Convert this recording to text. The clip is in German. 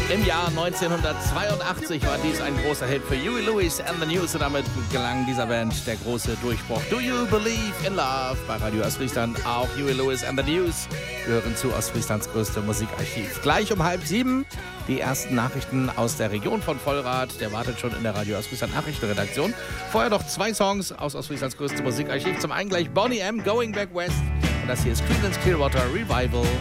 Im Jahr 1982 war dies ein großer Hit für Huey Lewis and the News und damit gelang dieser Band der große Durchbruch. Do You Believe in Love? Bei Radio Ostfriesland, auch Huey Lewis and the News gehören zu Ostfrieslands größtem Musikarchiv. Gleich um 6:30 die ersten Nachrichten aus der Region von Vollrath. Der wartet schon in der Radio Ostfriesland Nachrichtenredaktion. Vorher noch 2 Songs aus Ostfrieslands größtem Musikarchiv. Zum einen gleich Boney M, Going Back West. Und das hier ist Creedence Clearwater Revival.